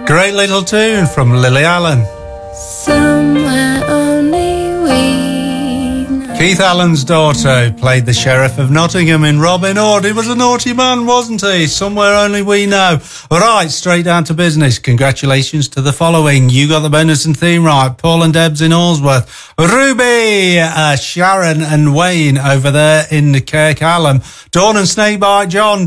Great little tune from Lily Allen. Somewhere only we know. Keith Allen's daughter who played the Sheriff of Nottingham in Robin Hood. He was a naughty man, wasn't he? Somewhere only we know. Right, straight down to business. Congratulations to the following. You got the bonus and theme right. Paul and Debs in Allsworth. Ruby, Sharon and Wayne over there in Kirk Hallam. Dawn and Snakebite John.